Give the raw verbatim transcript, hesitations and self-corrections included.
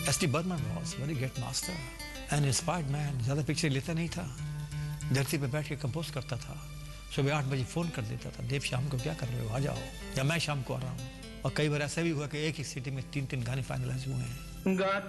S T Burman was very great master and inspired man. ज़्यादा picture लेता नहीं था, धरती पे बैठ के कंपोज करता था। सुबह आठ बजे फ़ोन कर देता था, देव शाम को क्या कर रहे हो, आ जाओ, या मैं शाम को आ रहा हूँ। और कई बार ऐसा भी हुआ कि एक ही सिटी में तीन तीन गाने फाइनलाइज हुए हैं।